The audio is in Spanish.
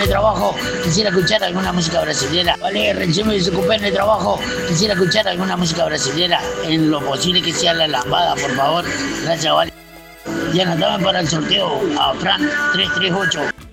de trabajo, quisiera escuchar alguna música brasilera. Vale, recién me desocupé en el trabajo, quisiera escuchar alguna música brasilera. En lo posible que sea la lambada, por favor. Gracias, vale. Y anotame para el sorteo a Fran 338.